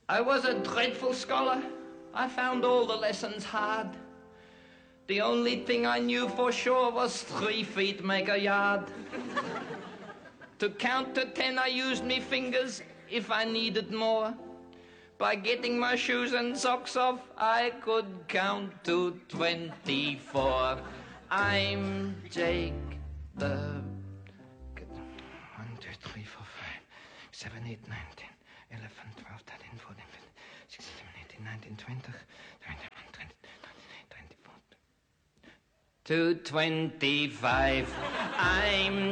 I was a dreadful scholar. I found all the lessons hard. The only thing I knew for sure was 3 feet make a yard. To count to 10 I used me fingers if I needed more. By getting my shoes and socks off, I could count to 24. I'm Jake the... 1, 2, 3, 4, 5, 7, 8, 9, 10, 11, 12, 13, 14, 15, 16, 17, 18, 19, 20, 21, 22, 23, 24, 25. I'm